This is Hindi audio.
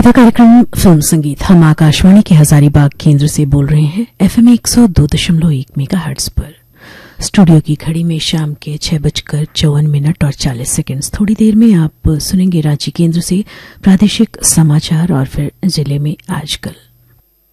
था कार्यक्रम फिल्म संगीत। हम आकाशवाणी के हजारीबाग केंद्र से बोल रहे हैं FM 102.1 मेगाहर्ट्ज पर। स्टूडियो की घड़ी में शाम के 6:54 और 40 सेकंड। थोड़ी देर में आप सुनेंगे रांची केंद्र से प्रादेशिक समाचार और फिर जिले में आजकल।